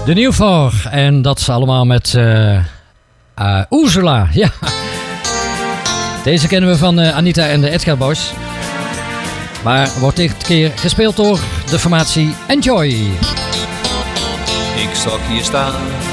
De Nieuwfor. En dat is allemaal met Ursula. Ja. Deze kennen we van Anita en de Edgar Boys. Maar wordt dit keer gespeeld door de formatie Enjoy. Ik zag hier staan